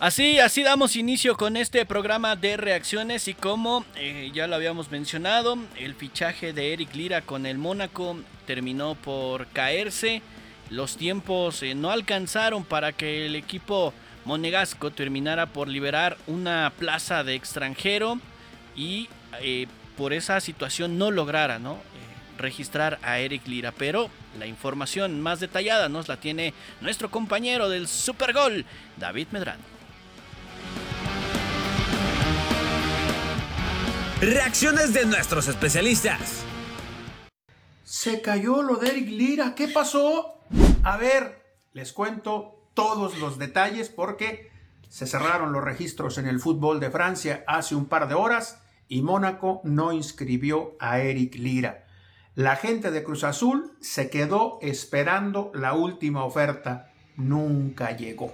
Así damos inicio con este programa de reacciones y como ya lo habíamos mencionado, el fichaje de Eric Lira con el Mónaco terminó por caerse. Los tiempos no alcanzaron para que el equipo monegasco terminara por liberar una plaza de extranjero y por esa situación no lograra, registrar a Eric Lira, pero la información más detallada nos la tiene nuestro compañero del Supergol, David Medrano. Reacciones de nuestros especialistas. Se cayó lo de Eric Lira. ¿Qué pasó? A ver, les cuento todos los detalles porque se cerraron los registros en el fútbol de Francia hace un par de horas y Mónaco no inscribió a Eric Lira. La gente de Cruz Azul se quedó esperando la última oferta. Nunca llegó.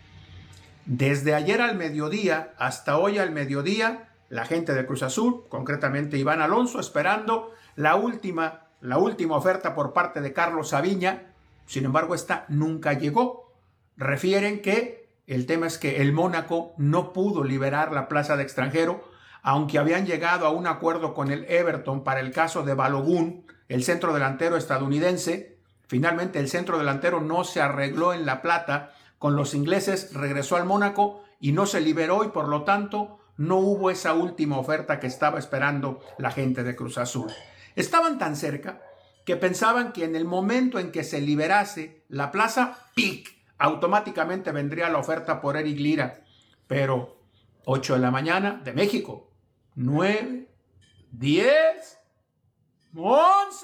Desde ayer al mediodía hasta hoy al mediodía, la gente de Cruz Azul, concretamente Iván Alonso, esperando la última oferta por parte de Carlos Saviña. Sin embargo, esta nunca llegó. Refieren que el tema es que el Mónaco no pudo liberar la plaza de extranjero, aunque habían llegado a un acuerdo con el Everton para el caso de Balogun, el centro delantero estadounidense. Finalmente el centro delantero no se arregló en La Plata con los ingleses, regresó al Mónaco y no se liberó y por lo tanto no hubo esa última oferta que estaba esperando la gente de Cruz Azul. Estaban tan cerca que pensaban que en el momento en que se liberase la plaza, ¡pic!, automáticamente vendría la oferta por Eric Lira. Pero 8 de la mañana de México, 9, 10, 11,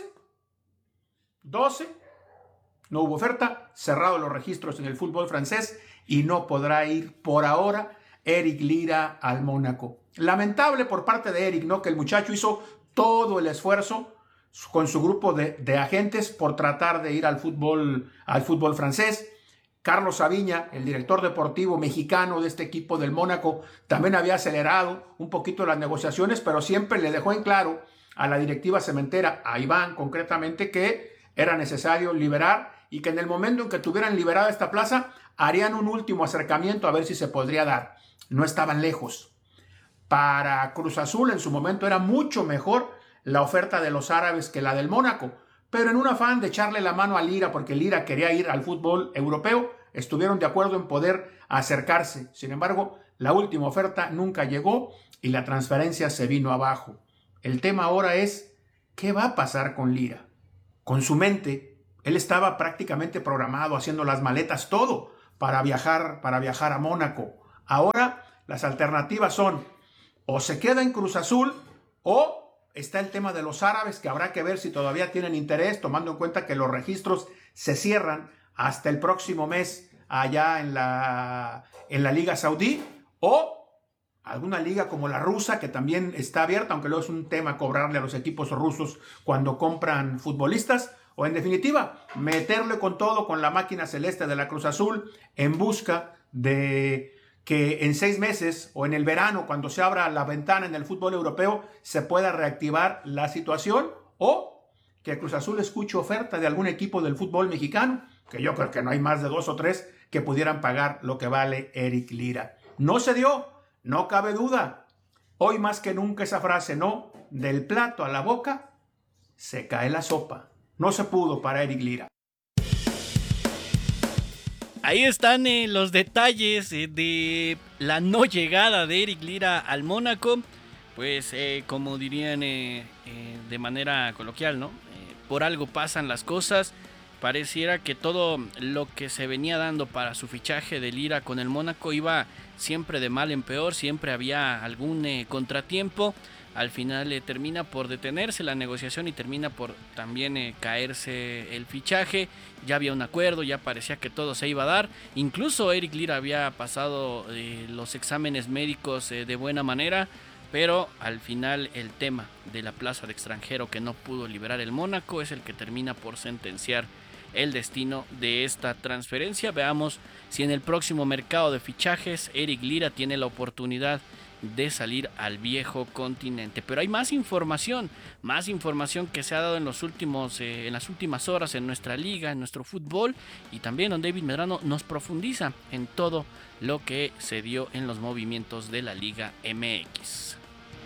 12, no hubo oferta, cerrados los registros en el fútbol francés y no podrá ir por ahora Eric Lira al Mónaco. Lamentable por parte de Eric, ¿no? Que el muchacho hizo todo el esfuerzo con su grupo de agentes por tratar de ir al fútbol francés. Carlos Saviña, el director deportivo mexicano de este equipo del Mónaco, también había acelerado un poquito las negociaciones, pero siempre le dejó en claro a la directiva cementera, a Iván concretamente, que era necesario liberar y que en el momento en que tuvieran liberada esta plaza, harían un último acercamiento a ver si se podría dar. No estaban lejos. Para Cruz Azul en su momento era mucho mejor la oferta de los árabes que la del Mónaco, pero en un afán de echarle la mano a Lira porque Lira quería ir al fútbol europeo, estuvieron de acuerdo en poder acercarse. Sin embargo, la última oferta nunca llegó y la transferencia se vino abajo. El tema ahora es, ¿qué va a pasar con Lira? Con su mente, él estaba prácticamente programado, haciendo las maletas, todo, para viajar a Mónaco. Ahora las alternativas son o se queda en Cruz Azul o está el tema de los árabes, que habrá que ver si todavía tienen interés, tomando en cuenta que los registros se cierran hasta el próximo mes allá en la Liga Saudí, o alguna liga como la rusa, que también está abierta, aunque luego es un tema cobrarle a los equipos rusos cuando compran futbolistas, o en definitiva, meterle con todo con la máquina celeste de la Cruz Azul en busca de que en 6 meses o en el verano, cuando se abra la ventana en el fútbol europeo, se pueda reactivar la situación, o que Cruz Azul escuche oferta de algún equipo del fútbol mexicano, que yo creo que no hay más de 2 o 3 que pudieran pagar lo que vale Eric Lira. No se dio, no cabe duda. Hoy más que nunca esa frase, ¿no? Del plato a la boca se cae la sopa. No se pudo para Eric Lira. Ahí están los detalles de la no llegada de Eric Lira al Mónaco. Pues como dirían de manera coloquial, ¿no? Por algo pasan las cosas. Pareciera que todo lo que se venía dando para su fichaje de Lira con el Mónaco iba siempre de mal en peor, siempre había algún contratiempo. Al final termina por detenerse la negociación y termina por también caerse el fichaje. Ya había un acuerdo, ya parecía que todo se iba a dar. Incluso Eric Lira había pasado los exámenes médicos de buena manera, pero al final el tema de la plaza de extranjero que no pudo liberar el Mónaco es el que termina por sentenciar el destino de esta transferencia. Veamos si en el próximo mercado de fichajes Eric Lira tiene la oportunidad de salir al viejo continente. Pero hay más información que se ha dado en las últimas horas en nuestra liga, en nuestro fútbol, y también don David Medrano nos profundiza en todo lo que se dio en los movimientos de la Liga MX.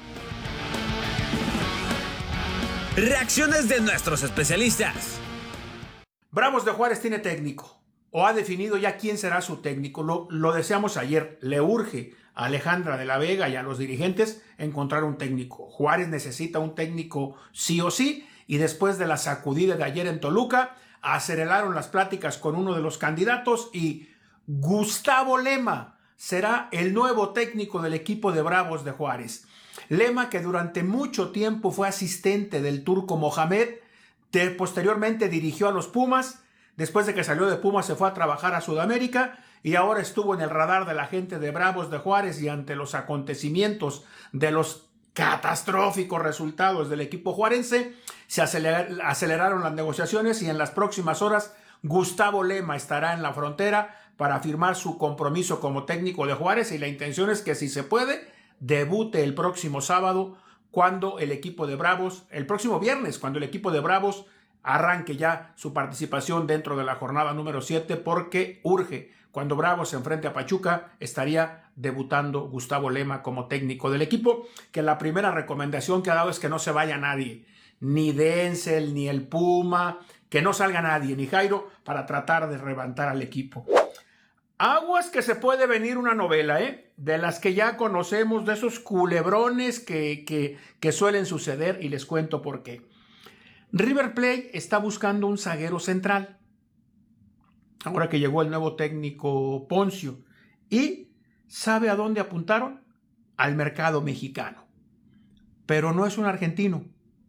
Reacciones de nuestros especialistas. Bravos de Juárez tiene técnico, o ha definido ya quién será su técnico. Lo deseamos ayer. Le urge a Alejandra de la Vega y a los dirigentes encontrar un técnico. Juárez necesita un técnico sí o sí, y después de la sacudida de ayer en Toluca, aceleraron las pláticas con uno de los candidatos y Gustavo Lema será el nuevo técnico del equipo de Bravos de Juárez. Lema, que durante mucho tiempo fue asistente del Turco Mohamed, posteriormente dirigió a los Pumas. Después de que salió de Pumas se fue a trabajar a Sudamérica y ahora estuvo en el radar de la gente de Bravos de Juárez, y ante los acontecimientos de los catastróficos resultados del equipo juarense, se aceleraron las negociaciones y en las próximas horas Gustavo Lema estará en la frontera para firmar su compromiso como técnico de Juárez, y la intención es que, si se puede, debute el próximo sábado, cuando el equipo de Bravos, el próximo viernes, cuando el equipo de Bravos arranque ya su participación dentro de la jornada número 7, porque urge. Cuando Bravos se enfrente a Pachuca, estaría debutando Gustavo Lema como técnico del equipo, que la primera recomendación que ha dado es que no se vaya nadie, ni Denzel, ni el Puma, que no salga nadie, ni Jairo, para tratar de levantar al equipo. Aguas que se puede venir una novela, de las que ya conocemos, de esos culebrones que suelen suceder, y les cuento por qué. River Plate está buscando un zaguero central, ahora que llegó el nuevo técnico Poncio, y ¿sabe a dónde apuntaron? Al mercado mexicano. Pero no es un argentino,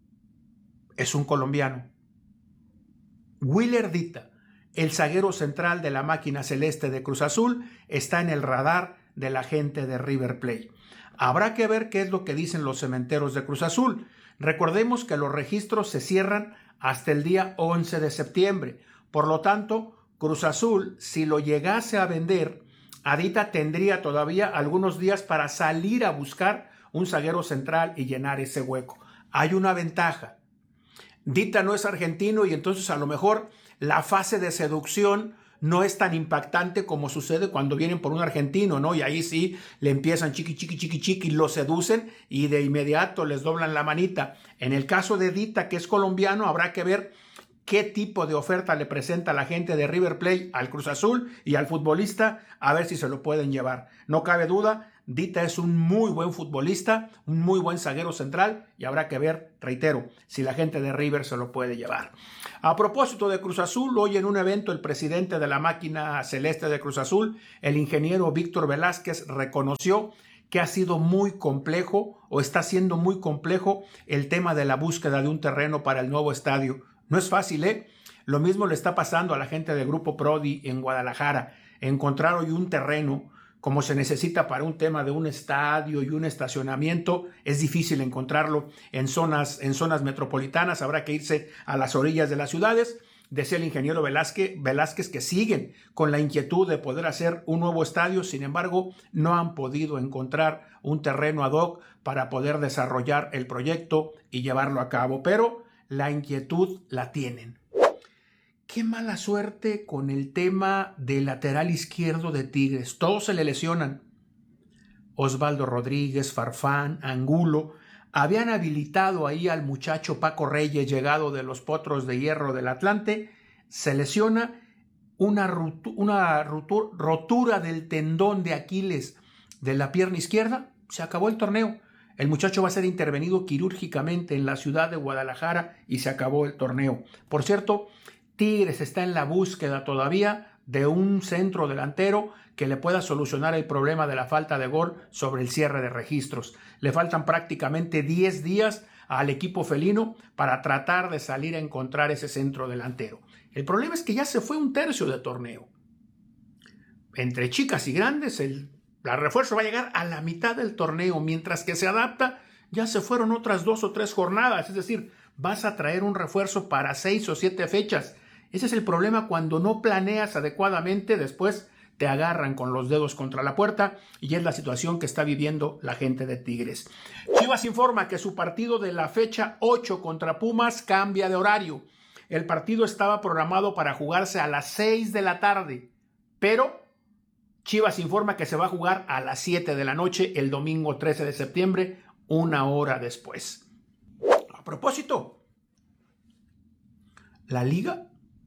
es un colombiano. Willer Dita, el zaguero central de la máquina celeste de Cruz Azul, está en el radar de la gente de River Plate. Habrá que ver qué es lo que dicen los cementeros de Cruz Azul. Recordemos que los registros se cierran hasta el día 11 de septiembre. Por lo tanto, Cruz Azul, si lo llegase a vender, Dita tendría todavía algunos días para salir a buscar un zaguero central y llenar ese hueco. Hay una ventaja. Dita no es argentino, y entonces a lo mejor la fase de seducción no es tan impactante como sucede cuando vienen por un argentino, ¿no? Y ahí sí le empiezan chiqui, lo seducen y de inmediato les doblan la manita. En el caso de Dita, que es colombiano, habrá que ver qué tipo de oferta le presenta la gente de River Plate al Cruz Azul y al futbolista, a ver si se lo pueden llevar. No cabe duda, Dita es un muy buen futbolista, un muy buen zaguero central, y habrá que ver, reitero, si la gente de River se lo puede llevar. A propósito de Cruz Azul, hoy en un evento el presidente de la máquina celeste de Cruz Azul, el ingeniero Víctor Velázquez, reconoció que ha sido muy complejo, o está siendo muy complejo, el tema de la búsqueda de un terreno para el nuevo estadio. No es fácil, Lo mismo le está pasando a la gente de Grupo Prodi en Guadalajara. Encontrar hoy un terreno como se necesita para un tema de un estadio y un estacionamiento, es difícil encontrarlo en zonas metropolitanas. Habrá que irse a las orillas de las ciudades. Decía el ingeniero Velázquez que siguen con la inquietud de poder hacer un nuevo estadio, sin embargo, no han podido encontrar un terreno ad hoc para poder desarrollar el proyecto y llevarlo a cabo, pero la inquietud la tienen. Qué mala suerte con el tema del lateral izquierdo de Tigres. Todos se le lesionan. Osvaldo Rodríguez, Farfán, Angulo. Habían habilitado ahí al muchacho Paco Reyes, llegado de los Potros de Hierro del Atlante. Se lesiona, una rotura del tendón de Aquiles de la pierna izquierda. Se acabó el torneo. El muchacho va a ser intervenido quirúrgicamente en la ciudad de Guadalajara y se acabó el torneo. Por cierto, Tigres está en la búsqueda todavía de un centro delantero que le pueda solucionar el problema de la falta de gol sobre el cierre de registros. Le faltan prácticamente 10 días al equipo felino para tratar de salir a encontrar ese centro delantero. El problema es que ya se fue un tercio de torneo. Entre chicas y grandes, el refuerzo va a llegar a la mitad del torneo, mientras que se adapta, ya se fueron otras 2 o 3 jornadas, es decir, vas a traer un refuerzo para 6 o 7 fechas. Ese es el problema cuando no planeas adecuadamente, después te agarran con los dedos contra la puerta y es la situación que está viviendo la gente de Tigres. Chivas informa que su partido de la fecha 8 contra Pumas cambia de horario. El partido estaba programado para jugarse a las 6 de la tarde, pero Chivas informa que se va a jugar a las 7 de la noche el domingo 13 de septiembre, una hora después. A propósito, la Liga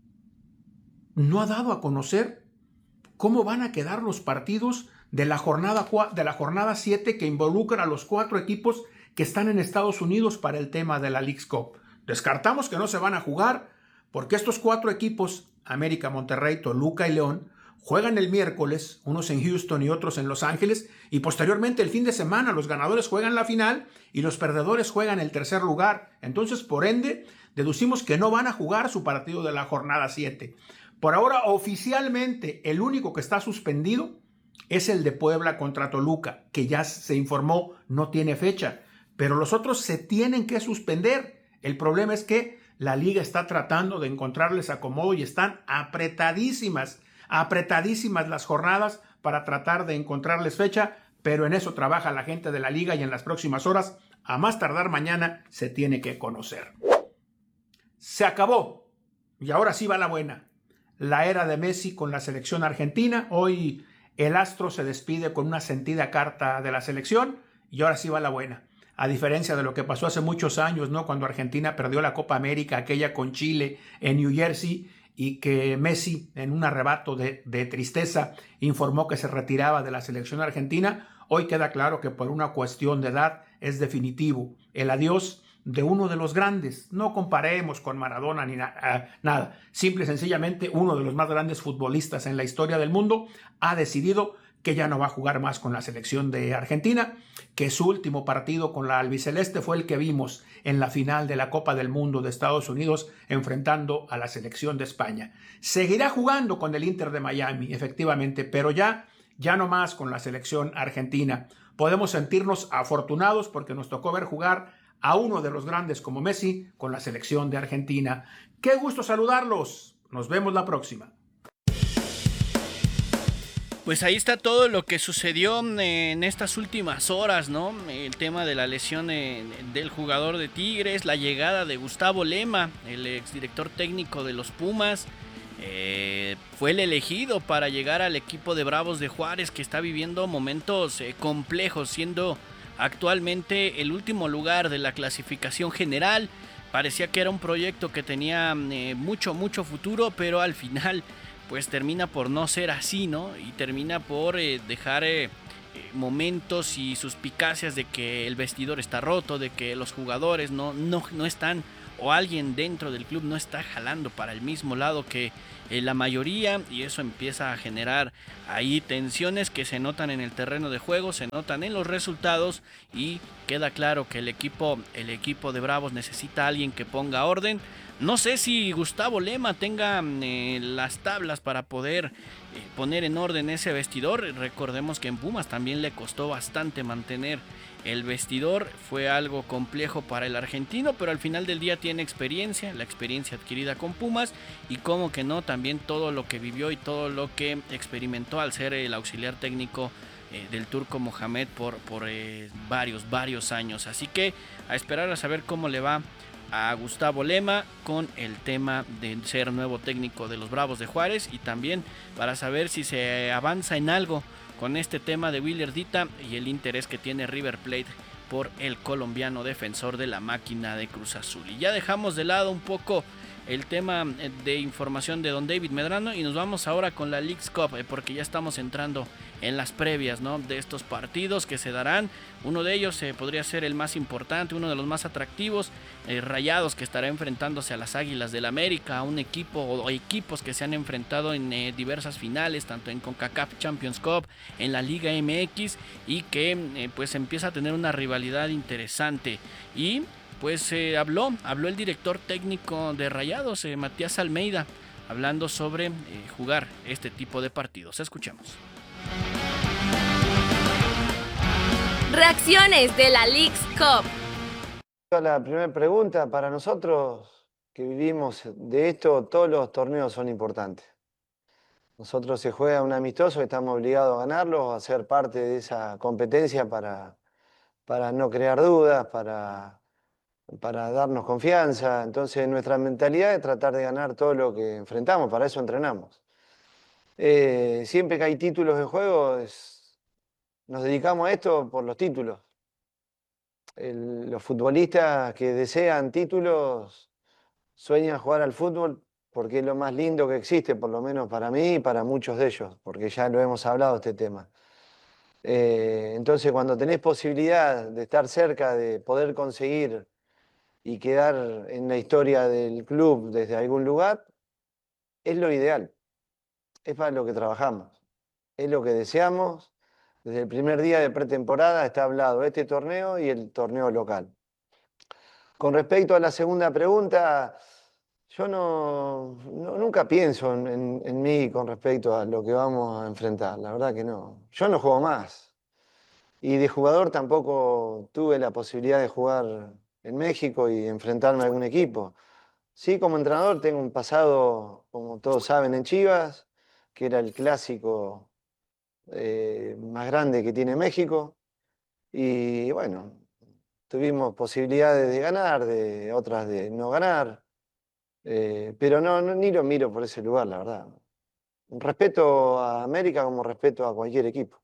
no ha dado a conocer cómo van a quedar los partidos de la jornada 7 que involucran a los 4 equipos que están en Estados Unidos para el tema de la Leagues Cup. Descartamos que no se van a jugar porque estos 4 equipos, América, Monterrey, Toluca y León, juegan el miércoles, unos en Houston y otros en Los Ángeles, y posteriormente el fin de semana los ganadores juegan la final y los perdedores juegan el tercer lugar. Entonces, por ende, deducimos que no van a jugar su partido de la jornada 7. Por ahora, oficialmente, el único que está suspendido es el de Puebla contra Toluca, que ya se informó no tiene fecha, pero los otros se tienen que suspender. El problema es que la liga está tratando de encontrarles acomodo y están apretadísimas las jornadas para tratar de encontrarles fecha, pero en eso trabaja la gente de la liga y en las próximas horas, a más tardar mañana, se tiene que conocer. Se acabó, y ahora sí va la buena, la era de Messi con la selección argentina. Hoy el astro se despide con una sentida carta de la selección y ahora sí va la buena. A diferencia de lo que pasó hace muchos años, ¿no? Cuando Argentina perdió la Copa América, aquella con Chile en New Jersey, y que Messi, en un arrebato de tristeza, informó que se retiraba de la selección argentina. Hoy queda claro que por una cuestión de edad es definitivo el adiós de uno de los grandes. No comparemos con Maradona ni nada. Simple y sencillamente, uno de los más grandes futbolistas en la historia del mundo ha decidido que ya no va a jugar más con la selección de Argentina, que su último partido con la albiceleste fue el que vimos en la final de la Copa del Mundo de Estados Unidos enfrentando a la selección de España. Seguirá jugando con el Inter de Miami, efectivamente, pero ya no más con la selección argentina. Podemos sentirnos afortunados porque nos tocó ver jugar a uno de los grandes como Messi con la selección de Argentina. ¡Qué gusto saludarlos! Nos vemos la próxima. Pues ahí está todo lo que sucedió en estas últimas horas, ¿no? El tema de la lesión del jugador de Tigres, la llegada de Gustavo Lema, el exdirector técnico de los Pumas. Fue el elegido para llegar al equipo de Bravos de Juárez, que está viviendo momentos complejos, siendo actualmente el último lugar de la clasificación general. Parecía que era un proyecto que tenía mucho futuro, pero al final pues termina por no ser así, ¿no? Y termina por dejar momentos y suspicacias de que el vestidor está roto, de que los jugadores no están, o alguien dentro del club no está jalando para el mismo lado que la mayoría, y eso empieza a generar ahí tensiones que se notan en el terreno de juego, se notan en los resultados, y queda claro que el equipo de Bravos necesita a alguien que ponga orden. No sé si Gustavo Lema tenga las tablas para poder poner en orden ese vestidor. Recordemos que en Pumas también le costó bastante mantener el vestidor. Fue algo complejo para el argentino, pero al final del día tiene experiencia, la experiencia adquirida con Pumas, y como que no, también todo lo que vivió y todo lo que experimentó al ser el auxiliar técnico del Turco Mohamed por varios años. Así que a esperar a saber cómo le va a Gustavo Lema con el tema de ser nuevo técnico de los Bravos de Juárez, y también para saber si se avanza en algo con este tema de Willer Dita y el interés que tiene River Plate por el colombiano defensor de la máquina de Cruz Azul. Y ya dejamos de lado un poco el tema de información de Don David Medrano y nos vamos ahora con la Leagues Cup, porque ya estamos entrando en las previas, ¿no?, de estos partidos que se darán. Uno de ellos podría ser el más importante, uno de los más atractivos, Rayados, que estará enfrentándose a las Águilas del América, a un equipo o equipos que se han enfrentado en diversas finales, tanto en CONCACAF Champions Cup, en la Liga MX, y que pues empieza a tener una rivalidad interesante. Y pues habló el director técnico de Rayados, Matías Almeida, hablando sobre jugar este tipo de partidos. Escuchemos. Reacciones de la Leagues Cup. La primera pregunta, para nosotros que vivimos de esto, todos los torneos son importantes. Nosotros se juega un amistoso, estamos obligados a ganarlo, a ser parte de esa competencia para no crear dudas, para darnos confianza. Entonces nuestra mentalidad es tratar de ganar todo lo que enfrentamos, para eso entrenamos. Siempre que hay títulos en juego, nos dedicamos a esto por los títulos. Los futbolistas que desean títulos sueñan jugar al fútbol porque es lo más lindo que existe, por lo menos para mí y para muchos de ellos, porque ya lo hemos hablado este tema. Entonces, cuando tenés posibilidad de estar cerca, de poder conseguir y quedar en la historia del club desde algún lugar, es lo ideal, es para lo que trabajamos, es lo que deseamos. Desde el primer día de pretemporada está hablado este torneo y el torneo local. Con respecto a la segunda pregunta, yo nunca pienso en mí con respecto a lo que vamos a enfrentar, la verdad que no. Yo no juego más. Y de jugador tampoco tuve la posibilidad de jugar en México y enfrentarme a algún equipo. Sí, como entrenador tengo un pasado, como todos saben, en Chivas, que era el clásico más grande que tiene México. Y bueno, tuvimos posibilidades de ganar, de otras de no ganar. Pero ni lo miro por ese lugar, la verdad. Respeto a América como respeto a cualquier equipo.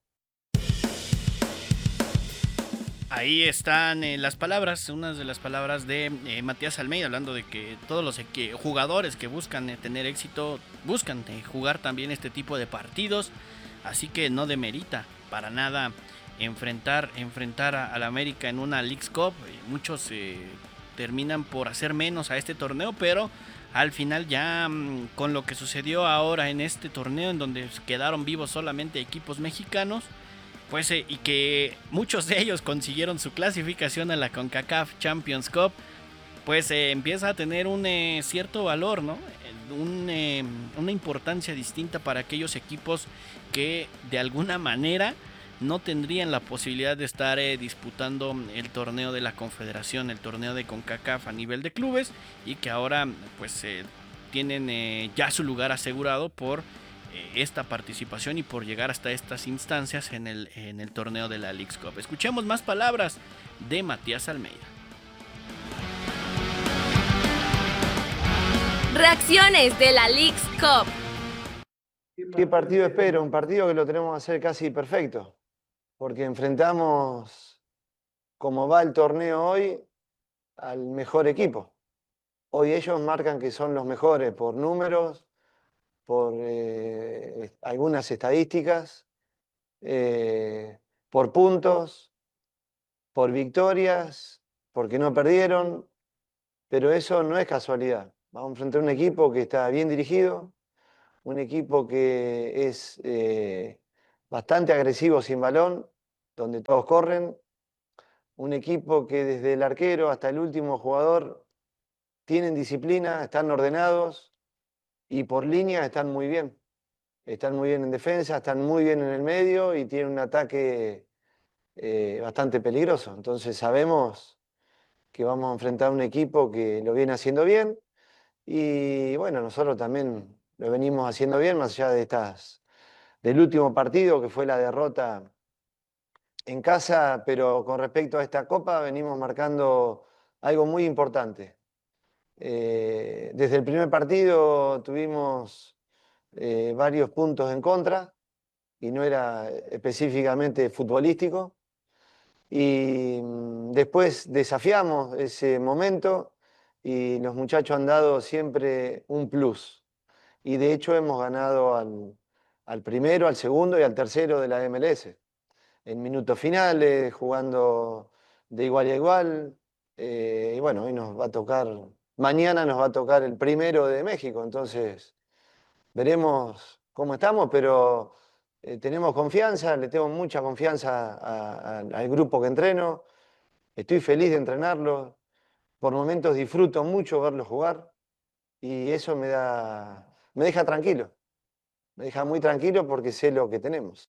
Ahí están las palabras, unas de las palabras de Matías Almeida, hablando de que todos los jugadores que buscan tener éxito, buscan jugar también este tipo de partidos, así que no demerita para nada enfrentar al América en una Leagues Cup. Muchos terminan por hacer menos a este torneo, pero al final ya con lo que sucedió ahora en este torneo, en donde quedaron vivos solamente equipos mexicanos, pues y que muchos de ellos consiguieron su clasificación a la CONCACAF Champions Cup, pues empieza a tener un cierto valor, ¿no? Una importancia distinta para aquellos equipos que de alguna manera no tendrían la posibilidad de estar disputando el torneo de la Confederación, el torneo de CONCACAF a nivel de clubes, y que ahora pues tienen ya su lugar asegurado por esta participación y por llegar hasta estas instancias en el torneo de la Leagues Cup. Escuchemos más palabras de Matías Almeida. Reacciones de la Leagues Cup. ¿Qué partido espero? Un partido que lo tenemos que hacer casi perfecto, porque enfrentamos, como va el torneo hoy, al mejor equipo. Hoy ellos marcan que son los mejores por números, por algunas estadísticas, por puntos, por victorias, porque no perdieron, pero eso no es casualidad. Vamos a enfrentar un equipo que está bien dirigido, un equipo que es bastante agresivo sin balón, donde todos corren, un equipo que desde el arquero hasta el último jugador tienen disciplina, están ordenados y por línea están muy bien. Están muy bien en defensa, están muy bien en el medio y tienen un ataque bastante peligroso. Entonces sabemos que vamos a enfrentar a un equipo que lo viene haciendo bien y bueno, nosotros también lo venimos haciendo bien, más allá del último partido que fue la derrota en casa, pero con respecto a esta Copa venimos marcando algo muy importante. Desde el primer partido tuvimos varios puntos en contra y no era específicamente futbolístico. Y después desafiamos ese momento y los muchachos han dado siempre un plus. Y de hecho hemos ganado al primero, al segundo y al tercero de la MLS. En minutos finales, jugando de igual a igual. Y bueno, hoy mañana nos va a tocar el primero de México, entonces veremos cómo estamos, pero tenemos confianza, le tengo mucha confianza al grupo que entreno, estoy feliz de entrenarlo, por momentos disfruto mucho verlo jugar y eso me deja tranquilo, me deja muy tranquilo porque sé lo que tenemos.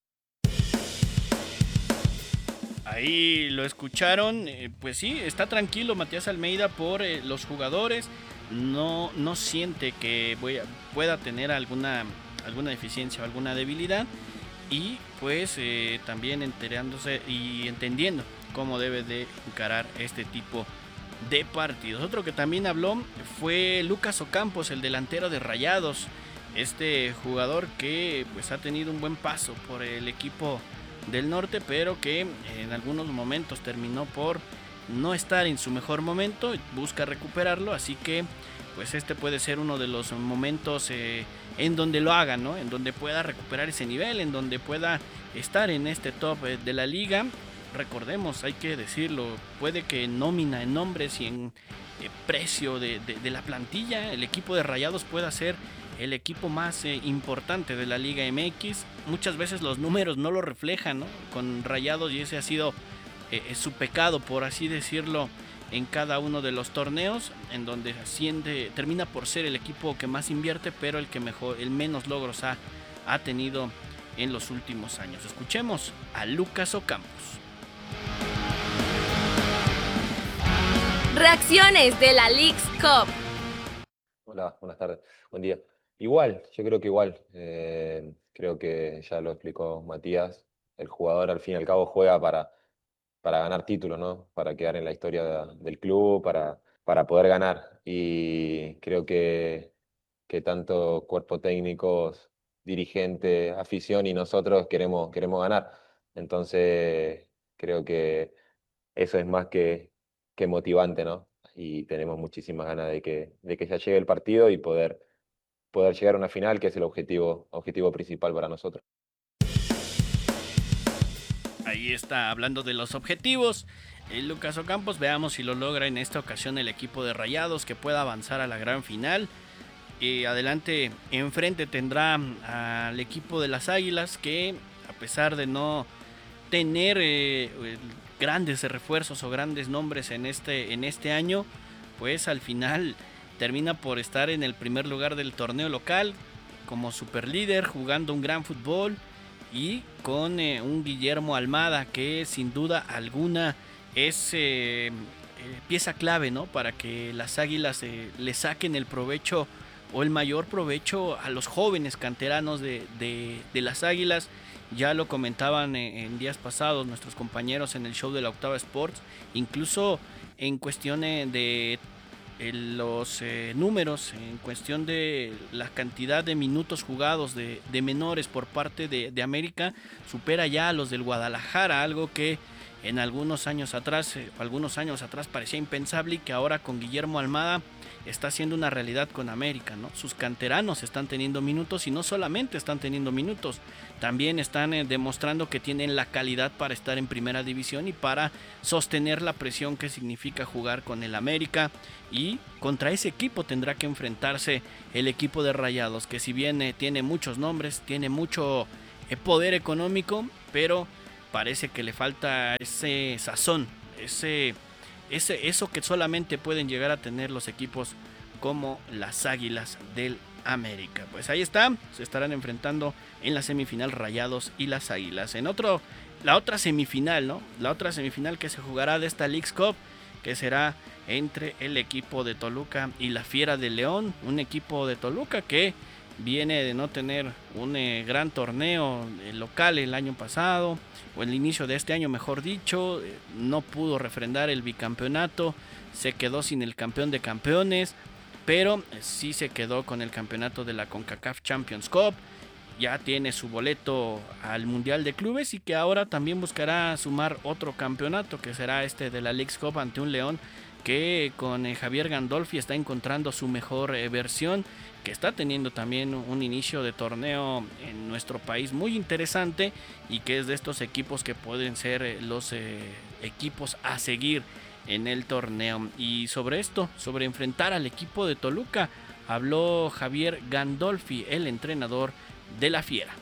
Ahí lo escucharon, pues sí, está tranquilo Matías Almeida por los jugadores, no siente que pueda tener alguna alguna deficiencia o alguna debilidad, y pues también enterándose y entendiendo cómo debe de encarar este tipo de partidos. Otro que también habló fue Lucas Ocampos, el delantero de Rayados, este jugador que pues ha tenido un buen paso por el equipo del norte, pero que en algunos momentos terminó por no estar en su mejor momento, busca recuperarlo, así que pues este puede ser uno de los momentos en donde lo haga, ¿no? En donde pueda recuperar ese nivel, en donde pueda estar en este top de la liga. Recordemos, hay que decirlo, puede que en nómina, en nombres y en precio de la plantilla, el equipo de Rayados pueda ser el equipo más importante de la Liga MX. Muchas veces los números no lo reflejan, ¿no? Con Rayados, y ese ha sido su pecado, por así decirlo, en cada uno de los torneos, en donde termina por ser el equipo que más invierte, pero el menos logros ha tenido en los últimos años. Escuchemos a Lucas Ocampos. Reacciones de la Leagues Cup. Hola, buenas tardes, buen día. Igual, yo creo que igual, creo que ya lo explicó Matías, el jugador al fin y al cabo juega para ganar títulos, ¿no? Para quedar en la historia del club, para poder ganar. Y creo que tanto cuerpo técnico, dirigente, afición y nosotros queremos ganar. Entonces, creo que eso es más que motivante, ¿no? Y tenemos muchísimas ganas de que ya llegue el partido y poder llegar a una final, que es el objetivo principal para nosotros. Ahí está, hablando de los objetivos, Lucas Ocampos, veamos si lo logra en esta ocasión el equipo de Rayados, que pueda avanzar a la gran final. Adelante, enfrente tendrá al equipo de las Águilas, que a pesar de no tener grandes refuerzos o grandes nombres en este año, pues al final termina por estar en el primer lugar del torneo local como superlíder, jugando un gran fútbol, y con un Guillermo Almada que sin duda alguna es pieza clave, ¿no? Para que las Águilas le saquen el provecho o el mayor provecho a los jóvenes canteranos de las Águilas. Ya lo comentaban en días pasados nuestros compañeros en el show de la Octava Sports, incluso en cuestión de los números, en cuestión de la cantidad de minutos jugados de menores por parte de América, supera ya a los del Guadalajara, algo que en algunos años atrás parecía impensable, y que ahora con Guillermo Almada está siendo una realidad con América, ¿no? Sus canteranos están teniendo minutos, y no solamente están teniendo minutos, también están demostrando que tienen la calidad para estar en primera división y para sostener la presión que significa jugar con el América, y contra ese equipo tendrá que enfrentarse el equipo de Rayados, que si bien tiene muchos nombres, tiene mucho poder económico, pero parece que le falta ese sazón, eso que solamente pueden llegar a tener los equipos como las Águilas del América. Pues ahí está, se estarán enfrentando en la semifinal Rayados y las Águilas. La otra semifinal, ¿no? La otra semifinal que se jugará de esta Leagues Cup, que será entre el equipo de Toluca y la Fiera de León, un equipo de Toluca que viene de no tener un gran torneo local el año pasado, o el inicio de este año mejor dicho, no pudo refrendar el bicampeonato, se quedó sin el campeón de campeones, pero sí se quedó con el campeonato de la CONCACAF Champions Cup, ya tiene su boleto al Mundial de Clubes, y que ahora también buscará sumar otro campeonato, que será este de la Leagues Cup, ante un León que con Javier Gandolfi está encontrando su mejor versión, que está teniendo también un inicio de torneo en nuestro país muy interesante, y que es de estos equipos que pueden ser los equipos a seguir en el torneo. Y sobre esto, sobre enfrentar al equipo de Toluca, habló Javier Gandolfi, el entrenador de la Fiera.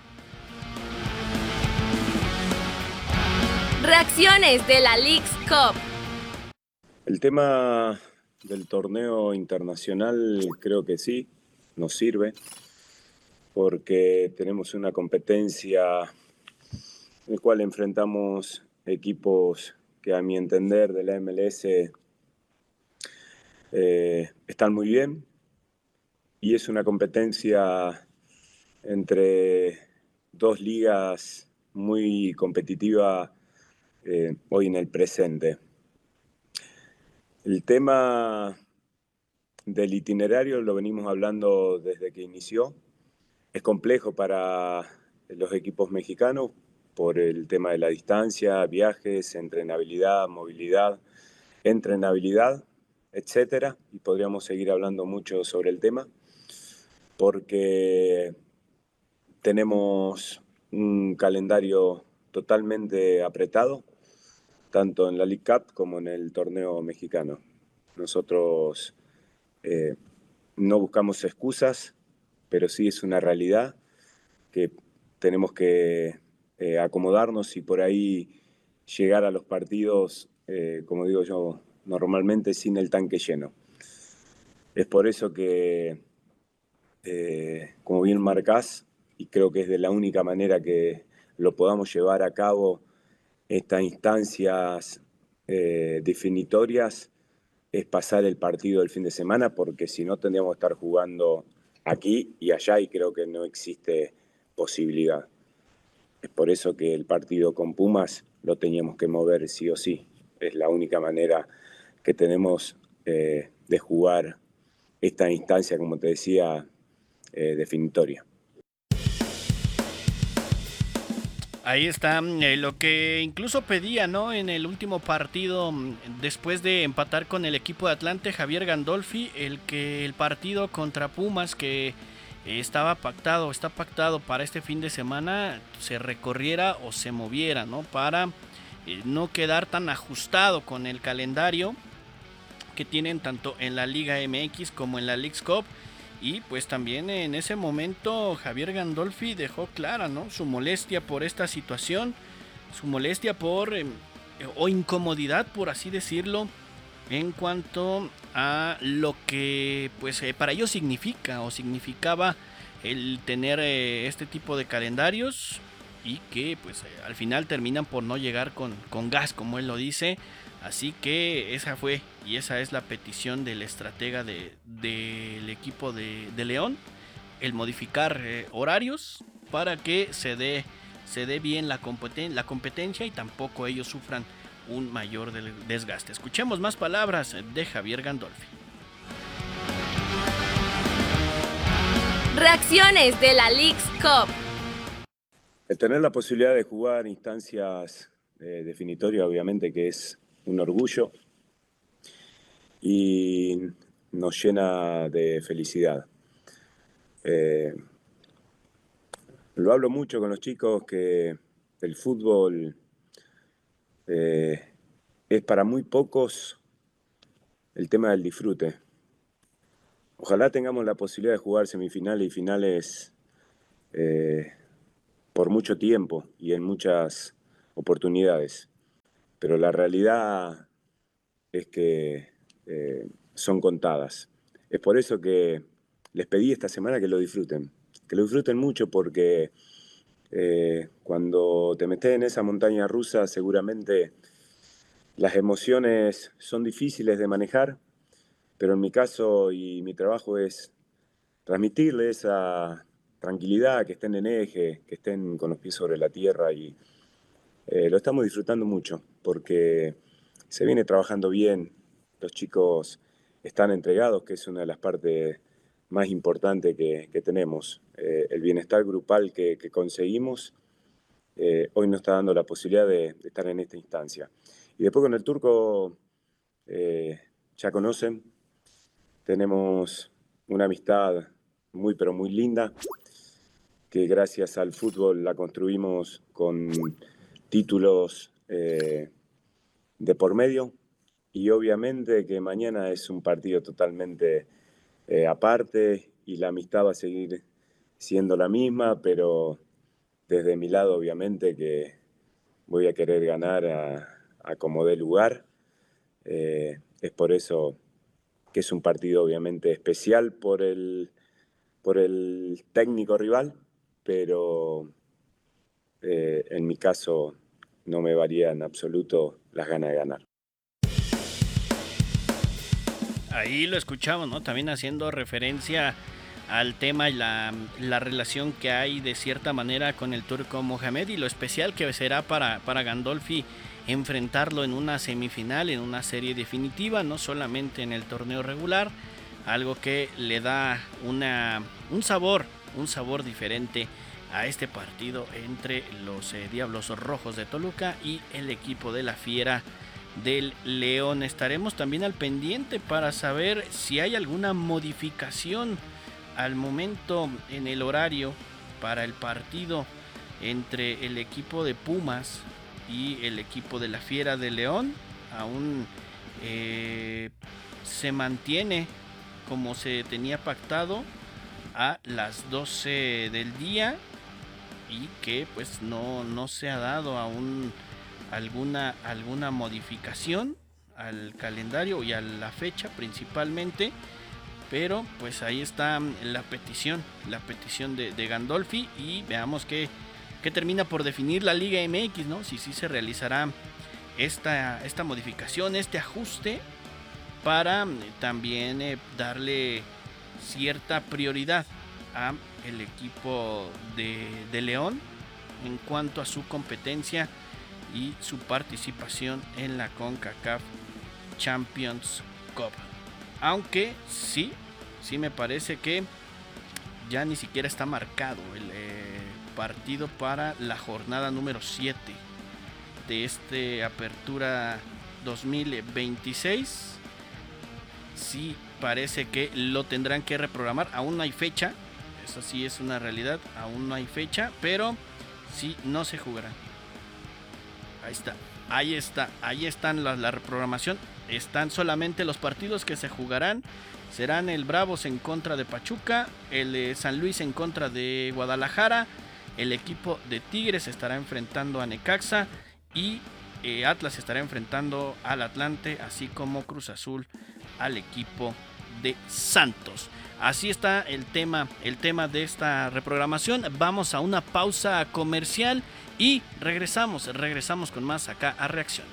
Reacciones de la Leagues Cup. El tema del torneo internacional creo que sí, nos sirve, porque tenemos una competencia en la cual enfrentamos equipos que a mi entender de la MLS están muy bien, y es una competencia entre dos ligas muy competitivas hoy en el presente. El tema del itinerario lo venimos hablando desde que inició. Es complejo para los equipos mexicanos por el tema de la distancia, viajes, entrenabilidad, movilidad, etcétera. Y podríamos seguir hablando mucho sobre el tema porque tenemos un calendario totalmente apretado, tanto en la League Cup como en el torneo mexicano. Nosotros no buscamos excusas, pero sí es una realidad que tenemos que acomodarnos y por ahí llegar a los partidos, como digo yo, normalmente sin el tanque lleno. Es por eso que, como bien marcás, y creo que es de la única manera que lo podamos llevar a cabo estas instancias definitorias, es pasar el partido del fin de semana, porque si no tendríamos que estar jugando aquí y allá y creo que no existe posibilidad. Es por eso que el partido con Pumas lo teníamos que mover sí o sí. Es la única manera que tenemos de jugar esta instancia, como te decía, definitoria. Ahí está lo que incluso pedía, ¿no? En el último partido, después de empatar con el equipo de Atlante, Javier Gandolfi, el partido contra Pumas que está pactado para este fin de semana, se recorriera o se moviera, ¿no? Para no quedar tan ajustado con el calendario que tienen tanto en la Liga MX como en la Leagues Cup. Y pues también en ese momento Javier Gandolfi dejó clara, ¿no?, su molestia por esta situación, su molestia por o incomodidad, por así decirlo, en cuanto a lo que pues para ellos significaba el tener este tipo de calendarios y que pues al final terminan por no llegar con gas, como él lo dice. Así que esa fue y esa es la petición del estratega del equipo de León, el modificar horarios para que se dé bien la competencia y tampoco ellos sufran un mayor desgaste. Escuchemos más palabras de Javier Gandolfi. Reacciones de la Leagues Cup. El tener la posibilidad de jugar instancias definitorias, obviamente que es un orgullo y nos llena de felicidad. Lo hablo mucho con los chicos que el fútbol es para muy pocos el tema del disfrute. Ojalá tengamos la posibilidad de jugar semifinales y finales por mucho tiempo y en muchas oportunidades. Pero la realidad es que son contadas. Es por eso que les pedí esta semana que lo disfruten mucho, porque cuando te metes en esa montaña rusa seguramente las emociones son difíciles de manejar, pero en mi caso y mi trabajo es transmitirles esa tranquilidad, que estén en eje, que estén con los pies sobre la tierra y lo estamos disfrutando mucho porque se viene trabajando bien, los chicos están entregados, que es una de las partes más importantes que tenemos. El bienestar grupal que conseguimos hoy nos está dando la posibilidad de estar en esta instancia. Y después con el Turco, ya conocen, tenemos una amistad muy pero muy linda, que gracias al fútbol la construimos con títulos de por medio, y obviamente que mañana es un partido totalmente aparte y la amistad va a seguir siendo la misma, pero desde mi lado obviamente que voy a querer ganar a como dé lugar. Es por eso que es un partido obviamente especial por el técnico rival, pero en mi caso no me varía en absoluto las ganas de ganar. Ahí lo escuchamos, ¿no? También haciendo referencia al tema y la relación que hay de cierta manera con el turco Mohamed y lo especial que será para Gandolfi enfrentarlo en una semifinal, en una serie definitiva, no solamente en el torneo regular, algo que le da un sabor diferente a este partido entre los Diablos Rojos de Toluca y el equipo de la Fiera del León. Estaremos también al pendiente para saber si hay alguna modificación al momento en el horario para el partido entre el equipo de Pumas y el equipo de la Fiera del León. Aún se mantiene como se tenía pactado a las 12 del día y que pues no se ha dado aún alguna modificación al calendario y a la fecha principalmente, pero pues ahí está la petición de Gandolfi y veamos qué termina por definir la Liga MX, ¿no? Si sí se realizará esta modificación, este ajuste para también darle cierta prioridad a el equipo de León en cuanto a su competencia y su participación en la CONCACAF Champions Cup. Aunque sí me parece que ya ni siquiera está marcado el partido para la jornada número 7 de este Apertura 2026. Sí parece que lo tendrán que reprogramar, aún no hay fecha, eso sí es una realidad, aún no hay fecha, pero sí no se jugará. Ahí están la reprogramación, están solamente los partidos que se jugarán, serán el Bravos en contra de Pachuca, el San Luis en contra de Guadalajara, el equipo de Tigres estará enfrentando a Necaxa y Atlas estará enfrentando al Atlante, así como Cruz Azul al equipo de Santos. Así está el tema de esta reprogramación. Vamos a una pausa comercial y regresamos con más acá a Reacciones.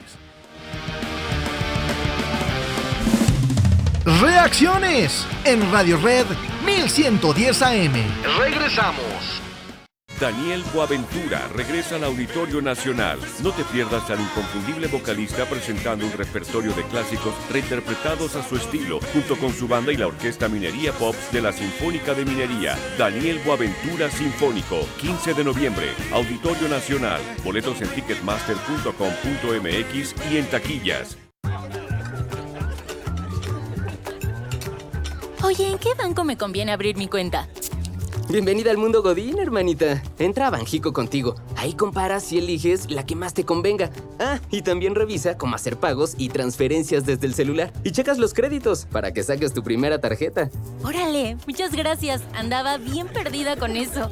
Reacciones en Radio Red 1110 AM. Regresamos. Daniel Boaventura regresa al Auditorio Nacional. No te pierdas al inconfundible vocalista presentando un repertorio de clásicos reinterpretados a su estilo, junto con su banda y la Orquesta Minería Pops de la Sinfónica de Minería. Daniel Boaventura Sinfónico, 15 de noviembre, Auditorio Nacional. Boletos en ticketmaster.com.mx y en taquillas. Oye, ¿en qué banco me conviene abrir mi cuenta? Bienvenida al mundo Godín, hermanita. Entra a Banjico Contigo. Ahí comparas y eliges la que más te convenga. Ah, y también revisa cómo hacer pagos y transferencias desde el celular. Y checas los créditos para que saques tu primera tarjeta. Órale, muchas gracias. Andaba bien perdida con eso.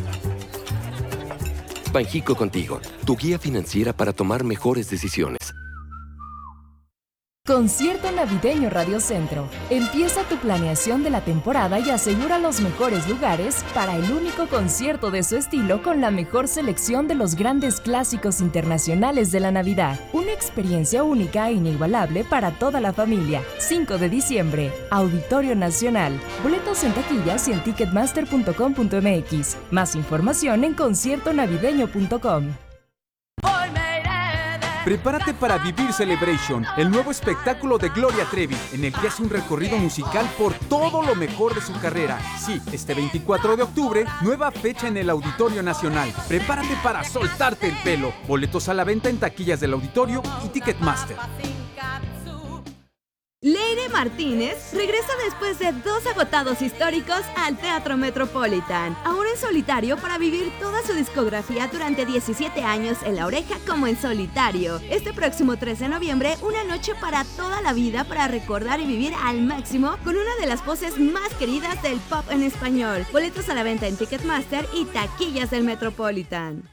Banjico Contigo, tu guía financiera para tomar mejores decisiones. Concierto Navideño Radio Centro. Empieza tu planeación de la temporada y asegura los mejores lugares para el único concierto de su estilo con la mejor selección de los grandes clásicos internacionales de la Navidad. Una experiencia única e inigualable para toda la familia. 5 de diciembre, Auditorio Nacional. Boletos en taquillas y en ticketmaster.com.mx. Más información en conciertonavideño.com. Prepárate para vivir Celebration, el nuevo espectáculo de Gloria Trevi, en el que hace un recorrido musical por todo lo mejor de su carrera. Sí, este 24 de octubre, nueva fecha en el Auditorio Nacional. Prepárate para soltarte el pelo. Boletos a la venta en taquillas del Auditorio y Ticketmaster. Leire Martínez regresa después de 2 agotados históricos al Teatro Metropolitan, ahora en solitario para vivir toda su discografía durante 17 años en La Oreja como en solitario. Este próximo 3 de noviembre, una noche para toda la vida para recordar y vivir al máximo con una de las voces más queridas del pop en español. Boletos a la venta en Ticketmaster y taquillas del Metropolitan.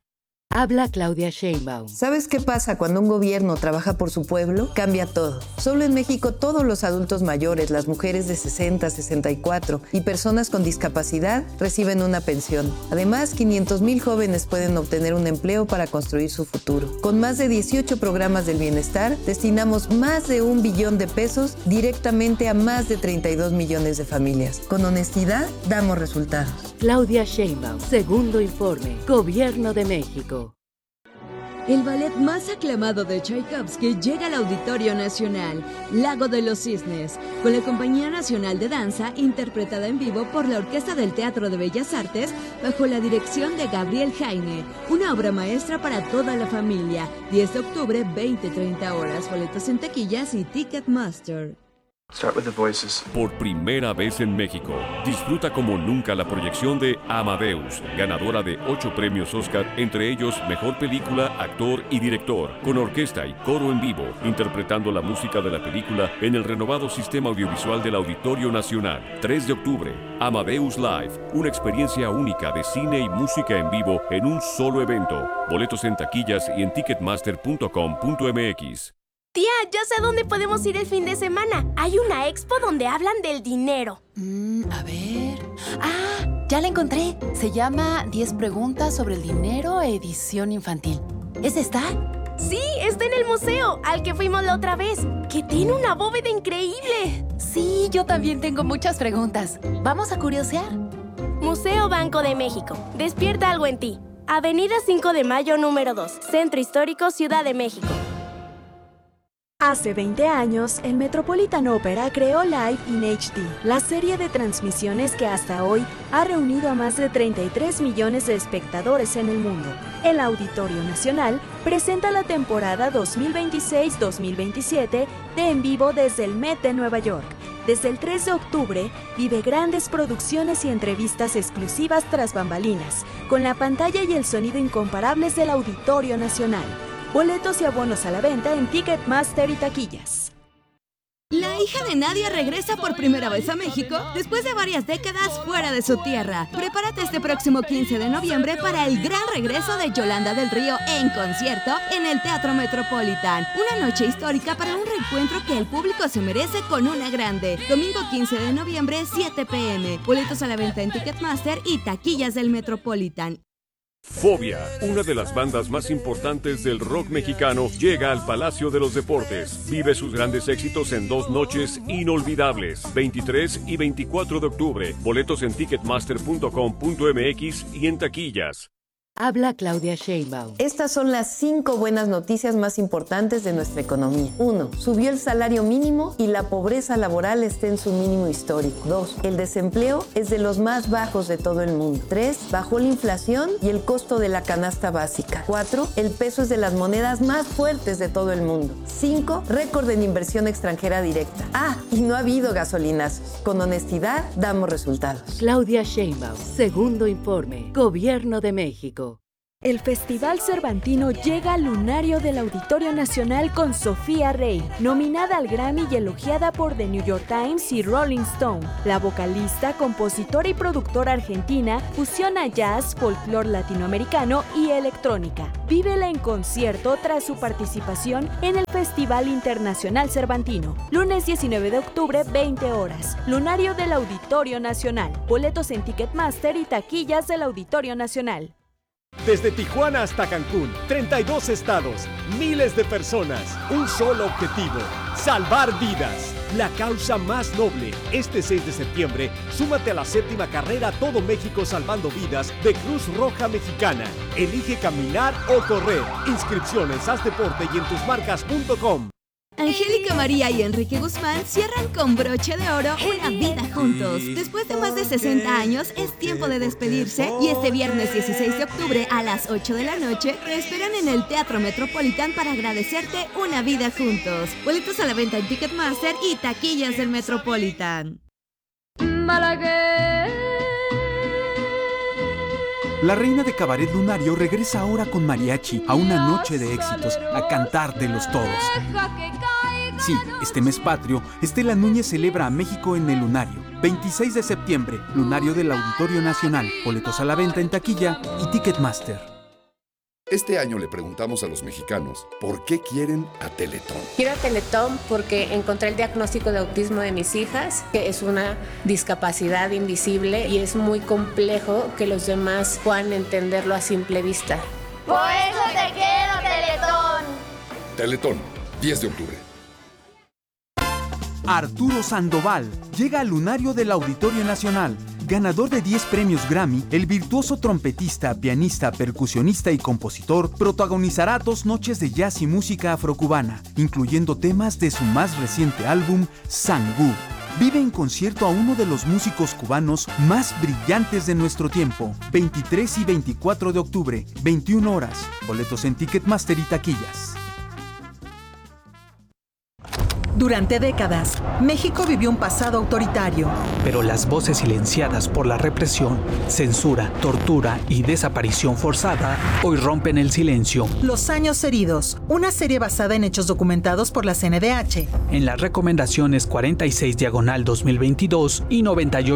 Habla Claudia Sheinbaum. ¿Sabes qué pasa cuando un gobierno trabaja por su pueblo? Cambia todo. Solo en México todos los adultos mayores, las mujeres de 60, 64 y personas con discapacidad reciben una pensión. Además, 500,000 jóvenes pueden obtener un empleo para construir su futuro. Con más de 18 programas del bienestar, destinamos más de 1 billón de pesos directamente a más de 32 millones de familias. Con honestidad, damos resultados. Claudia Sheinbaum, segundo informe, Gobierno de México. El ballet más aclamado de Tchaikovsky llega al Auditorio Nacional, Lago de los Cisnes, con la Compañía Nacional de Danza, interpretada en vivo por la Orquesta del Teatro de Bellas Artes, bajo la dirección de Gabriel Jaime. Una obra maestra para toda la familia. 10 de octubre, 20-30 horas. Boletos en taquillas y Ticketmaster. Por primera vez en México, disfruta como nunca la proyección de Amadeus, ganadora de 8 premios Oscar, entre ellos Mejor Película, Actor y Director, con orquesta y coro en vivo, interpretando la música de la película en el renovado sistema audiovisual del Auditorio Nacional. 3 de octubre, Amadeus Live, una experiencia única de cine y música en vivo en un solo evento. Boletos en taquillas y en ticketmaster.com.mx. Tía, ya sé a dónde podemos ir el fin de semana. Hay una expo donde hablan del dinero. A ver... ¡Ah! Ya la encontré. Se llama 10 preguntas sobre el dinero, edición infantil. ¿Es esta? Sí, está en el museo, al que fuimos la otra vez, que tiene una bóveda increíble. Sí, yo también tengo muchas preguntas. ¿Vamos a curiosear? Museo Banco de México. Despierta algo en ti. Avenida 5 de Mayo, número 2. Centro Histórico, Ciudad de México. Hace 20 años, el Metropolitan Opera creó Live in HD, la serie de transmisiones que hasta hoy ha reunido a más de 33 millones de espectadores en el mundo. El Auditorio Nacional presenta la temporada 2026-2027 de En Vivo desde el Met de Nueva York. Desde el 3 de octubre, vive grandes producciones y entrevistas exclusivas tras bambalinas, con la pantalla y el sonido incomparables del Auditorio Nacional. Boletos y abonos a la venta en Ticketmaster y taquillas. La hija de Nadia regresa por primera vez a México después de varias décadas fuera de su tierra. Prepárate este próximo 15 de noviembre para el gran regreso de Yolanda del Río en concierto en el Teatro Metropolitan. Una noche histórica para un reencuentro que el público se merece con una grande. Domingo 15 de noviembre, 7 p.m. Boletos a la venta en Ticketmaster y taquillas del Metropolitan. Fobia, una de las bandas más importantes del rock mexicano, llega al Palacio de los Deportes. Vive sus grandes éxitos en 2 noches inolvidables, 23 y 24 de octubre. Boletos en ticketmaster.com.mx y en taquillas. Habla Claudia Sheinbaum. Estas son las 5 buenas noticias más importantes de nuestra economía. 1. Subió el salario mínimo y la pobreza laboral está en su mínimo histórico. 2. El desempleo es de los más bajos de todo el mundo. 3. Bajó la inflación y el costo de la canasta básica. 4. El peso es de las monedas más fuertes de todo el mundo. 5. Récord en inversión extranjera directa. Y no ha habido gasolinazos. Con honestidad, damos resultados. Claudia Sheinbaum, segundo informe, Gobierno de México. El Festival Cervantino llega al lunario del Auditorio Nacional con Sofía Rey, nominada al Grammy y elogiada por The New York Times y Rolling Stone. La vocalista, compositora y productora argentina fusiona jazz, folclore latinoamericano y electrónica. Vívela en concierto tras su participación en el Festival Internacional Cervantino. Lunes 19 de octubre, 20 horas. Lunario del Auditorio Nacional. Boletos en Ticketmaster y taquillas del Auditorio Nacional. Desde Tijuana hasta Cancún, 32 estados, miles de personas, un solo objetivo, salvar vidas. La causa más noble. Este 6 de septiembre, súmate a la 7ª carrera Todo México Salvando Vidas de Cruz Roja Mexicana. Elige caminar o correr. Inscripciones, haz deporte y en tusmarcas.com. Angélica María y Enrique Guzmán cierran con broche de oro una vida juntos. Después de más de 60 años, es tiempo de despedirse y este viernes 16 de octubre a las 8 de la noche te esperan en el Teatro Metropolitan para agradecerte una vida juntos. Boletos a la venta en Ticketmaster y taquillas del Metropolitan. La reina de cabaret lunario regresa ahora con mariachi a una noche de éxitos, a cantártelos todos. Sí, este mes patrio, Estela Núñez celebra a México en el Lunario. 26 de septiembre, Lunario del Auditorio Nacional. Boletos a la venta en taquilla y Ticketmaster. Este año le preguntamos a los mexicanos por qué quieren a Teletón. Quiero a Teletón porque encontré el diagnóstico de autismo de mis hijas, que es una discapacidad invisible y es muy complejo que los demás puedan entenderlo a simple vista. ¡Por eso te quiero, Teletón! Teletón, 10 de octubre. Arturo Sandoval llega al lunario del Auditorio Nacional. Ganador de 10 premios Grammy, el virtuoso trompetista, pianista, percusionista y compositor protagonizará 2 noches de jazz y música afrocubana, incluyendo temas de su más reciente álbum, Sangú. Vive en concierto a uno de los músicos cubanos más brillantes de nuestro tiempo. 23 y 24 de octubre, 21 horas. Boletos en Ticketmaster y taquillas. Durante décadas, México vivió un pasado autoritario. Pero las voces silenciadas por la represión, censura, tortura y desaparición forzada hoy rompen el silencio. Los años heridos, una serie basada en hechos documentados por la CNDH. En las recomendaciones 46/2022 y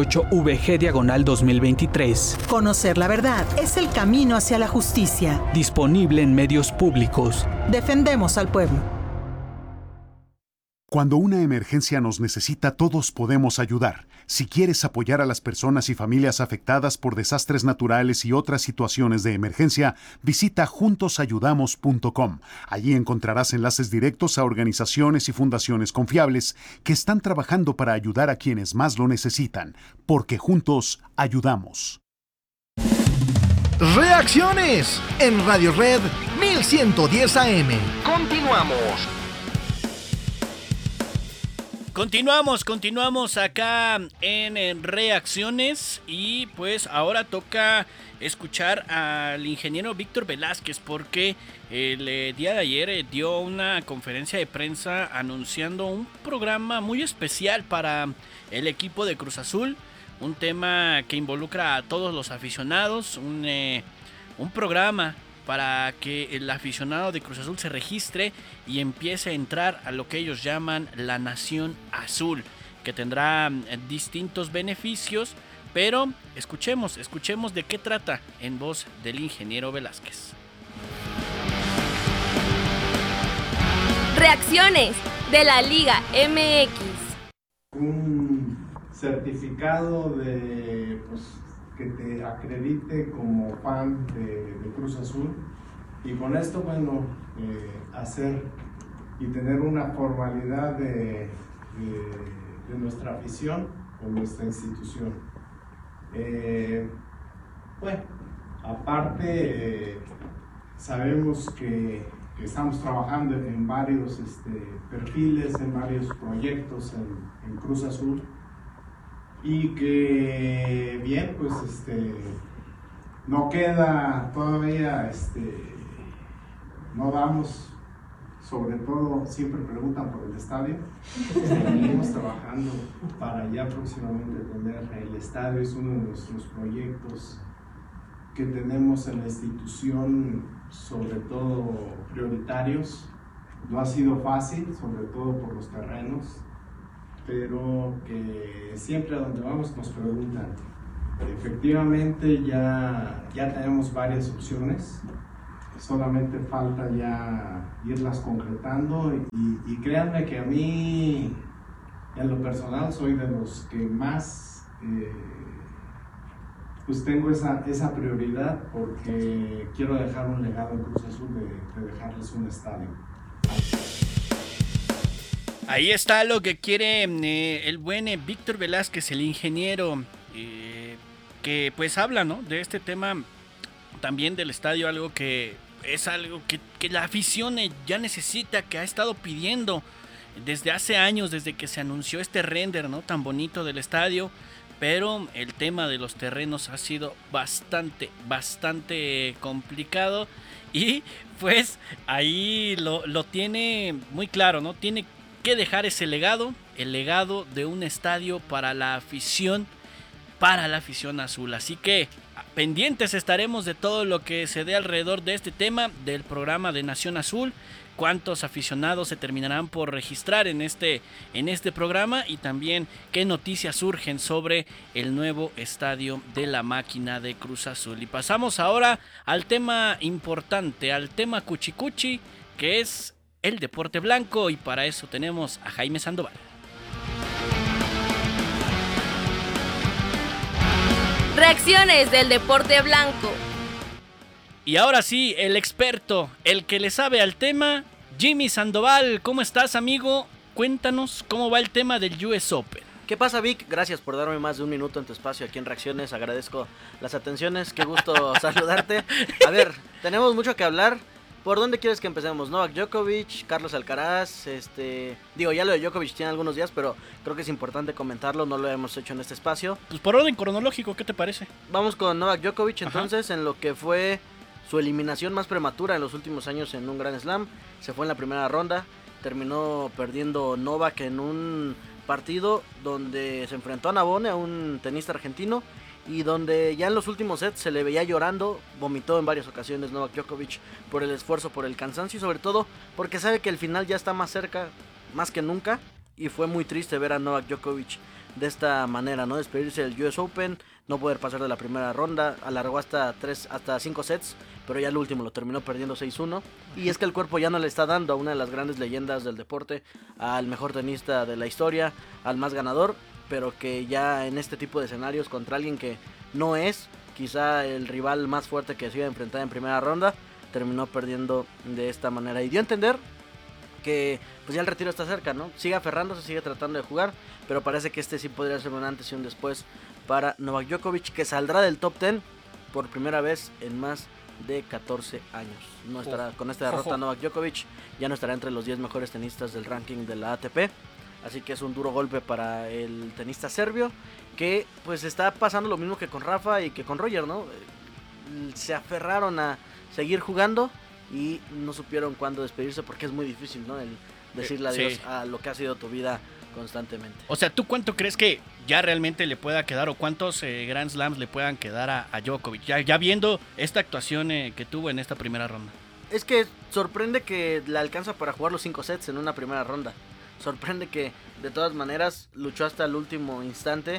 98/VG/2023. Conocer la verdad es el camino hacia la justicia. Disponible en medios públicos. Defendemos al pueblo. Cuando una emergencia nos necesita, todos podemos ayudar. Si quieres apoyar a las personas y familias afectadas por desastres naturales y otras situaciones de emergencia, visita juntosayudamos.com. Allí encontrarás enlaces directos a organizaciones y fundaciones confiables que están trabajando para ayudar a quienes más lo necesitan, porque juntos ayudamos. Reacciones en Radio Red 1110 AM. Continuamos. Continuamos acá en Reacciones y pues ahora toca escuchar al ingeniero Víctor Velázquez porque el día de ayer dio una conferencia de prensa anunciando un programa muy especial para el equipo de Cruz Azul, un tema que involucra a todos los aficionados, un programa para que el aficionado de Cruz Azul se registre y empiece a entrar a lo que ellos llaman la Nación Azul, que tendrá distintos beneficios, pero escuchemos de qué trata en voz del ingeniero Velázquez. Reacciones de la Liga MX. Un certificado de que te acredite como fan de Cruz Azul y con esto, bueno, hacer y tener una formalidad de nuestra afición con nuestra institución. Bueno, aparte sabemos que estamos trabajando en varios perfiles, en varios proyectos en Cruz Azul. Y que bien, pues no queda todavía, no damos, sobre todo siempre preguntan por el estadio. Seguimos trabajando para ya próximamente tener el estadio, es uno de nuestros proyectos que tenemos en la institución, sobre todo prioritarios. No ha sido fácil, sobre todo por los terrenos, pero que siempre a donde vamos nos preguntan. Efectivamente ya tenemos varias opciones, solamente falta ya irlas concretando y créanme que a mí en lo personal soy de los que más pues tengo esa prioridad porque quiero dejar un legado en Cruz Azul de dejarles un estadio. Ahí está lo que quiere el buen Víctor Velázquez, el ingeniero, que pues habla, ¿no?, de este tema también del estadio, algo que es algo que la afición ya necesita, que ha estado pidiendo desde hace años, desde que se anunció este render, ¿no?, tan bonito del estadio, pero el tema de los terrenos ha sido bastante complicado y pues ahí lo tiene muy claro, ¿no? Tiene que dejar ese legado, el legado de un estadio para la afición azul. Así que pendientes estaremos de todo lo que se dé alrededor de este tema del programa de Nación Azul. Cuántos aficionados se terminarán por registrar en este programa y también qué noticias surgen sobre el nuevo estadio de la Máquina de Cruz Azul. Y pasamos ahora al tema importante, al tema cuchicuchi, que es el deporte blanco, y para eso tenemos a Jaime Sandoval. Reacciones del deporte blanco. Y ahora sí, el experto, el que le sabe al tema, Jimmy Sandoval. ¿Cómo estás, amigo? Cuéntanos cómo va el tema del US Open. ¿Qué pasa, Vic? Gracias por darme más de un minuto en tu espacio aquí en Reacciones. Agradezco las atenciones. Qué gusto saludarte. A ver, tenemos mucho que hablar. ¿Por dónde quieres que empecemos? Novak Djokovic, Carlos Alcaraz, ya lo de Djokovic tiene algunos días, pero creo que es importante comentarlo, no lo hemos hecho en este espacio. Pues por orden cronológico, ¿qué te parece? Vamos con Novak Djokovic entonces, en lo que fue su eliminación más prematura en los últimos años en un Grand Slam. Se fue en la primera ronda, terminó perdiendo Novak en un partido donde se enfrentó a Navone, a un tenista argentino, y donde ya en los últimos sets se le veía llorando, vomitó en varias ocasiones Novak Djokovic por el esfuerzo, por el cansancio y sobre todo porque sabe que el final ya está más cerca, más que nunca, y fue muy triste ver a Novak Djokovic de esta manera, ¿no? Despedirse del US Open, no poder pasar de la primera ronda, alargó hasta 5 sets, pero ya el último lo terminó perdiendo 6-1, y es que el cuerpo ya no le está dando a una de las grandes leyendas del deporte, al mejor tenista de la historia, al más ganador, pero que ya en este tipo de escenarios contra alguien que no es quizá el rival más fuerte que se iba a enfrentar en primera ronda, terminó perdiendo de esta manera y dio a entender que pues ya el retiro está cerca, ¿no? Sigue aferrándose, sigue tratando de jugar, pero parece que sí podría ser un antes y un después para Novak Djokovic, que saldrá del top 10 por primera vez en más de 14 años. No estará con esta derrota. Novak Djokovic ya no estará entre los 10 mejores tenistas del ranking de la ATP. Así que es un duro golpe para el tenista serbio, que pues está pasando lo mismo que con Rafa y que con Roger, ¿no? Se aferraron a seguir jugando y no supieron cuándo despedirse, porque es muy difícil, ¿no? El decirle adiós a lo que ha sido tu vida constantemente. O sea, ¿tú cuánto crees que ya realmente le pueda quedar o cuántos Grand Slams le puedan quedar a Djokovic? Ya viendo esta actuación que tuvo en esta primera ronda. Es que sorprende que le alcanza para jugar los 5 sets en una primera ronda. Sorprende que de todas maneras luchó hasta el último instante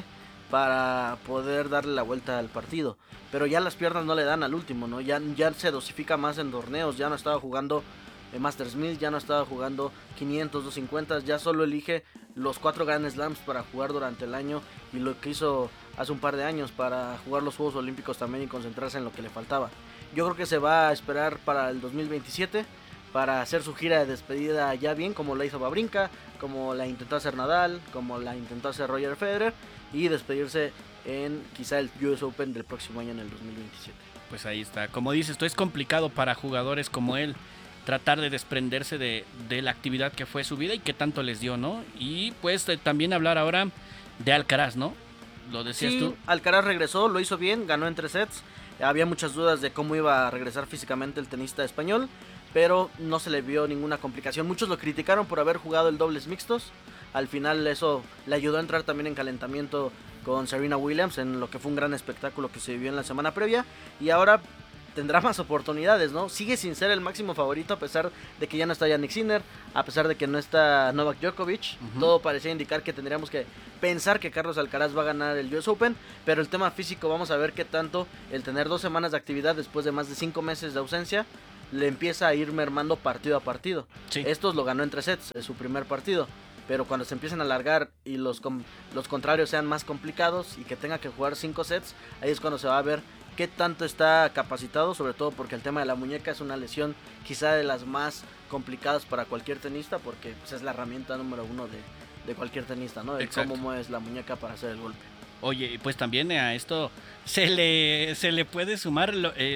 para poder darle la vuelta al partido. Pero ya las piernas no le dan al último, ¿no? Ya se dosifica más en torneos, ya no estaba jugando Masters 1000, ya no estaba jugando 500, 250, ya solo elige los 4 Grand Slams para jugar durante el año, y lo que hizo hace un par de años para jugar los Juegos Olímpicos también y concentrarse en lo que le faltaba. Yo creo que se va a esperar para el 2027 para hacer su gira de despedida ya bien, como la hizo Wawrinka, como la intentó hacer Nadal, como la intentó hacer Roger Federer, y despedirse en quizá el US Open del próximo año en el 2027. Pues ahí está, como dices, esto es complicado para jugadores como él, tratar de desprenderse de la actividad que fue su vida y que tanto les dio, ¿no? Y pues también hablar ahora de Alcaraz, ¿no? Lo decías tú. Alcaraz regresó, lo hizo bien, ganó en 3 sets. Había muchas dudas de cómo iba a regresar físicamente el tenista español, pero no se le vio ninguna complicación. Muchos lo criticaron por haber jugado el dobles mixtos. Al final eso le ayudó a entrar también en calentamiento con Serena Williams en lo que fue un gran espectáculo que se vivió en la semana previa, y ahora tendrá más oportunidades, ¿no? Sigue sin ser el máximo favorito a pesar de que ya no está Jannik Sinner, a pesar de que no está Novak Djokovic. Todo parecía indicar que tendríamos que pensar que Carlos Alcaraz va a ganar el US Open, pero el tema físico, vamos a ver qué tanto el tener 2 semanas de actividad después de más de 5 meses de ausencia le empieza a ir mermando partido a partido. Estos lo ganó en 3 sets, es su primer partido, pero cuando se empiecen a alargar y los contrarios sean más complicados y que tenga que jugar 5 sets, ahí es cuando se va a ver qué tanto está capacitado, sobre todo porque el tema de la muñeca es una lesión quizá de las más complicadas para cualquier tenista, porque pues, es la herramienta número 1 de cualquier tenista, ¿no? El cómo mueves la muñeca para hacer el golpe. Oye, pues también a esto se le puede sumar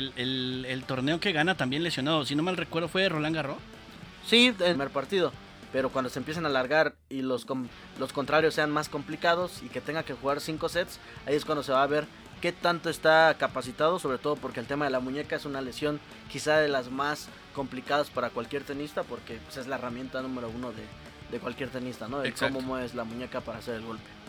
el torneo que gana también lesionado. Si no mal recuerdo, ¿fue Roland Garros? Sí, el primer partido. Pero cuando se empiecen a alargar y los contrarios sean más complicados y que tenga que jugar 5 sets, ahí es cuando se va a ver qué tanto está capacitado, sobre todo porque el tema de la muñeca es una lesión quizá de las más complicadas para cualquier tenista, porque pues, es la herramienta número 1 de cualquier tenista, ¿no? El cómo mueves la muñeca para hacer el golpe.